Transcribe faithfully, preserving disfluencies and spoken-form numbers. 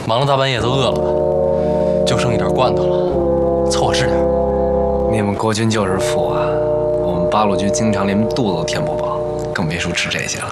忙了大半夜都饿了，就剩一点罐头了，凑合吃点。 你们国军就是富啊，我们八路军经常连肚子都填不饱，更别说吃这些了。